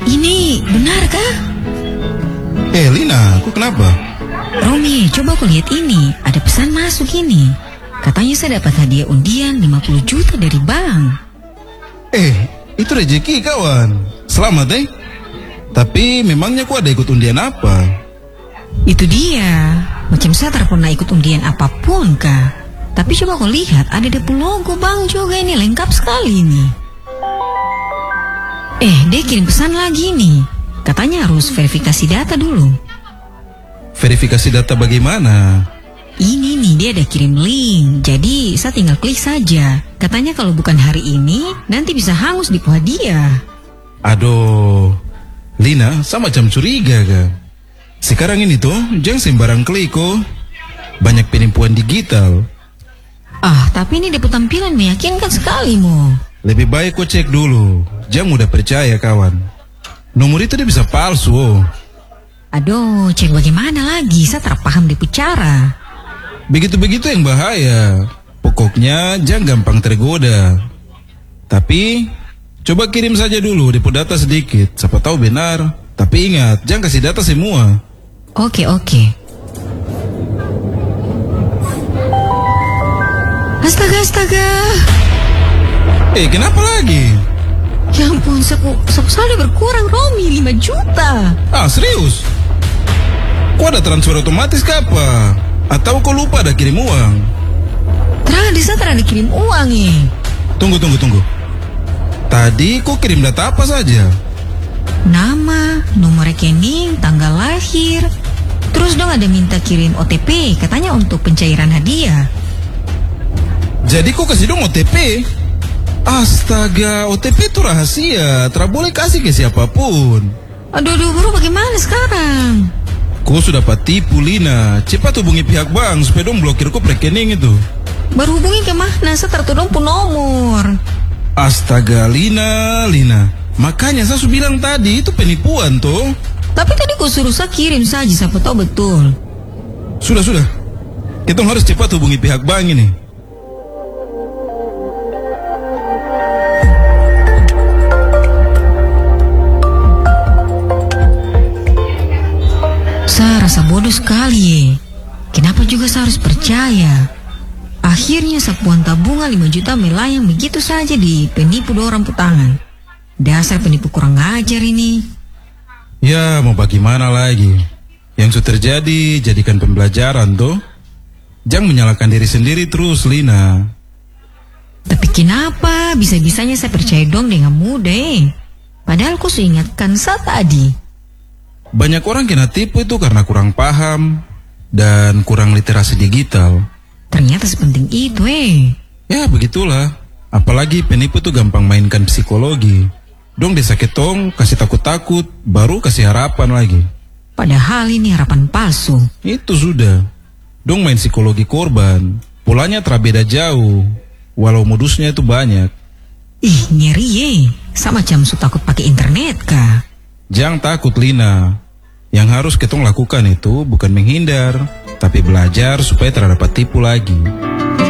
Ini benarkah? Lina, kok kenapa? Romi, coba aku lihat ini. Ada pesan masuk ini. Katanya saya dapat hadiah undian 50 juta dari bank. Itu rezeki kawan. Selamat Tapi memangnya kok ada ikut undian apa? Itu dia. Macam saya tak pernah ikut undian apapun kah. Tapi coba kau lihat, ada depo logo bank juga ini, lengkap sekali ini. Dia kirim pesan lagi nih. Katanya harus verifikasi data dulu. Verifikasi data bagaimana? Ini nih, dia ada kirim link. Jadi saya tinggal klik saja. Katanya kalau bukan hari ini, nanti bisa hangus di hadiah. Aduh, Lina, sama macam curiga kah? Sekarang ini tuh, jangan sembarang klik kok. Banyak penipuan digital. Tapi ini depo tampilan meyakinkan sekali mo. Lebih baik kau cek dulu. Jangan mudah percaya kawan. Nomor itu dia bisa palsu. Aduh, cek bagaimana lagi? Saya tak paham depo cara. Begitu-begitu yang bahaya. Pokoknya jangan gampang tergoda. Tapi coba kirim saja dulu depo data sedikit. Siapa tahu benar. Tapi ingat, jangan kasih data semua. Oke. Astaga. Kenapa lagi? Ya ampun, saku saldo berkurang Romi 5 juta. Serius? Kok ada transfer otomatis kah apa? Atau kau lupa ada kirim uang? Saya ada kirim uang Tunggu. Tadi kau kirim data apa saja? Nama, nomor rekening, tanggal lahir. Terus dong ada minta kirim OTP, katanya untuk pencairan hadiah. Jadi kau kasih dong OTP? Astaga, OTP itu rahasia, tak boleh kasih ke siapapun. Aduh, bro, bagaimana sekarang? Kau sudah tipu, Lina. Cepat hubungi pihak bank supaya dong blokir kau rekening itu. Baru hubungi kemana? Saya tertudung pun nomor. Astaga, Lina. Makanya saya sudah bilang tadi, itu penipuan toh. Tapi tadi kau suruh saya kirim saja, siapa tahu betul. Sudah. Kita harus cepat hubungi pihak bank ini. Saya rasa bodoh sekali Kenapa juga saya harus percaya? Akhirnya sapuan tabungan 5 juta melayang begitu saja di penipu dorang putangan. Dasar penipu kurang ajar ini. Ya, mau bagaimana lagi? Yang sudah terjadi, jadikan pembelajaran toh. Jangan menyalahkan diri sendiri terus, Lina. Tapi kenapa bisa-bisanya saya percaya dong dengan mudah? Padahal ku ingatkan saya tadi. Banyak orang kena tipu itu karena kurang paham dan kurang literasi digital. Ternyata sepenting itu Ya begitulah. Apalagi penipu tuh gampang mainkan psikologi. Dong desa ketong, kasih takut-takut, baru kasih harapan lagi. Padahal ini harapan palsu. Itu sudah. Dong main psikologi korban. Polanya terbeda jauh. Walau modusnya itu banyak. Ih, ngeri Sama macam su takut pakai internet kah? Jangan takut, Lina. Yang harus ketong lakukan itu bukan menghindar, tapi belajar supaya tidak dapat tipu lagi.